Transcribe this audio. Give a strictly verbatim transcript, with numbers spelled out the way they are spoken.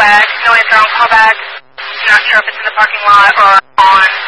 back. No answer on callback. Not sure if it's in the parking lot or on